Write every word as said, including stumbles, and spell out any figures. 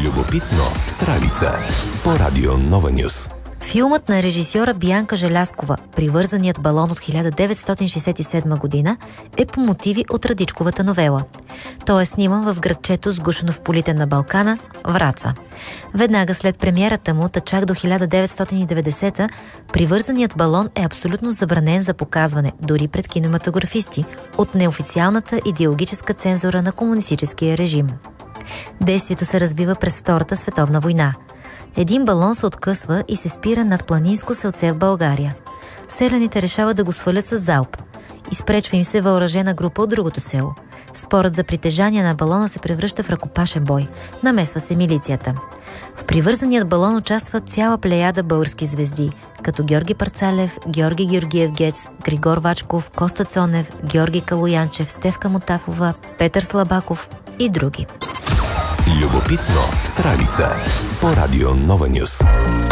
Любопитно с Ралица по Радио Нова Нюс. Филмът на режисьора Бянка Желязкова "Привързаният балон" от хиляда деветстотин шейсет и седма година е по мотиви от Радичковата новела. Той е сниман в градчето, сгушено в полите на Балкана, Враца. Веднага след премиерата му, та чак до хиляда деветстотин и деветдесета, "Привързаният балон" е абсолютно забранен за показване, дори пред кинематографисти, от неофициалната идеологическа цензура на комунистическия режим. Действието се развива през Втората световна война. Един балон се откъсва и се спира над планинско селце в България. Селяните решават да го свалят с залп. Изпречва им се въоръжена група от другото село. Спорът за притежание на балона се превръща в ръкопашен бой. Намесва се милицията. В "Привързаният балон" участва цяла плеяда български звезди, като Георги Парцалев, Георги Георгиев Гец, Григор Вачков, Коста Цонев, Георги Калоянчев, Стефка Мотафова, Петър Слабаков и други. Любопитно с Ралица по Радио Нова Нюс.